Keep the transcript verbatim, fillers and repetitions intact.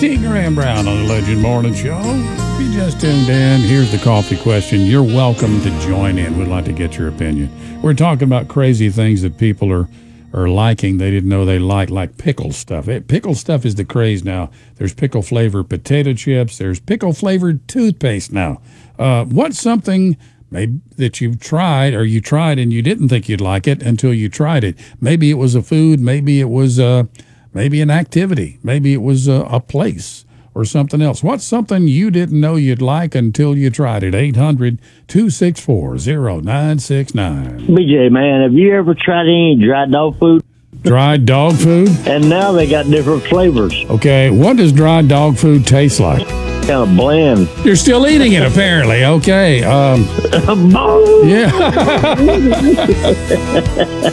T. Graham Brown on the Legend Morning Show. If you just tuned in, here's the coffee question. You're welcome to join in. We'd like to get your opinion. We're talking about crazy things that people are, are liking they didn't know they liked, like pickle stuff. It, pickle stuff is the craze now. There's pickle-flavored potato chips. There's pickle-flavored toothpaste now. Uh, what's something maybe that you've tried or you tried and you didn't think you'd like it until you tried it? Maybe it was a food. Maybe it was uh, maybe an activity. Maybe it was a, a place or something else. What's something you didn't know you'd like until you tried it? eight hundred, two six four, zero nine six nine. B J, man, have you ever tried any dry dog food? Dried dog food? And now they got different flavors. Okay, what does dried dog food taste like? Kind of bland. You're still eating it, apparently. Okay. Um, yeah.